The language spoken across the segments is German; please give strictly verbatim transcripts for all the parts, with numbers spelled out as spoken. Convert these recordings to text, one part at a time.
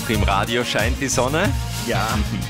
Auch im Radio scheint die Sonne. Ja.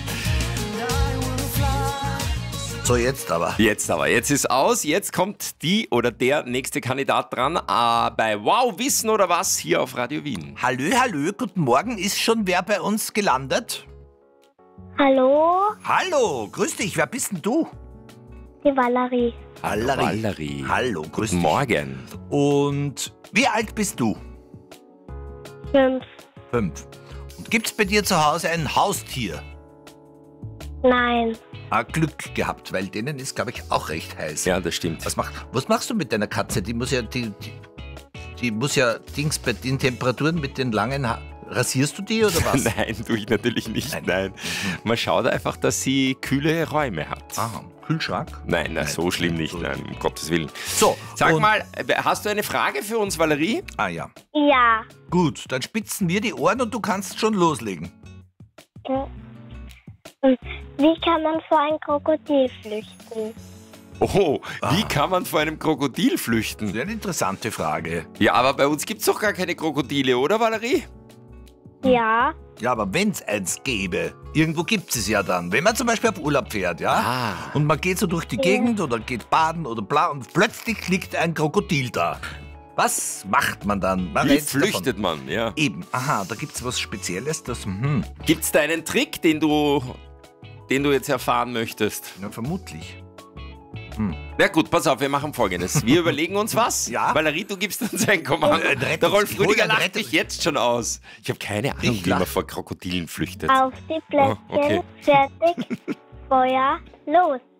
So, jetzt aber. Jetzt aber, jetzt ist aus. Jetzt kommt die oder der nächste Kandidat dran. Äh, bei Wow, Wissen oder was hier auf Radio Wien. Hallo, hallo, guten Morgen. Ist schon wer bei uns gelandet? Hallo, Hallo, grüß dich. Wer bist denn du? die Valerie. Valerie. Valerie. Hallo, grüß Guten dich. Morgen. Und wie alt bist du? Fünf. Fünf. Und gibt's bei dir zu Hause ein Haustier? Nein. Ah, Glück gehabt, weil denen ist, glaube ich, auch recht heiß. Ja, das stimmt. Was, macht, was machst du mit deiner Katze? Die muss ja, die, die, die muss ja Dings bei den Temperaturen mit den langen Haaren. Rasierst du die oder was? Nein, tue ich natürlich nicht. Nein. Nein. Man schaut einfach, dass sie kühle Räume hat. Aha, Kühlschrank? Nein, na, Nein, so schlimm nicht. gut. Nein, um Gottes Willen. So, Sag und- mal, hast du eine Frage für uns, Valerie? Ah ja. Ja. Gut, dann spitzen wir die Ohren und du kannst schon loslegen. Wie kann man vor ein Krokodil flüchten? Oh, wie Ah. kann man vor einem Krokodil flüchten? Sehr eine interessante Frage. Ja, aber bei uns gibt es doch gar keine Krokodile, oder Valerie? Ja. Ja, aber wenn's eins gäbe, irgendwo gibt es ja dann. Wenn man zum Beispiel auf Urlaub fährt, ja? Ah. Und man geht so durch die Gegend oder geht baden oder bla und plötzlich liegt ein Krokodil da. Was macht man dann? Man Wie rennt flüchtet davon. man, ja. Eben, aha, da gibt's was Spezielles, das, hm, Gibt es da einen Trick, den du, den du jetzt erfahren möchtest? ja, vermutlich. Na gut, pass auf, wir machen Folgendes. Wir überlegen uns was. Ja. Valerie, du gibst uns ein Kommando. Äh, Rettungs- Der Rolf ich hol Rüdiger ein lacht Rettungs- mich jetzt schon aus. Ich habe keine Ahnung, Ich wie man lach. vor Krokodilen flüchtet. Auf die Plätzchen, Oh, okay. fertig, Feuer, los.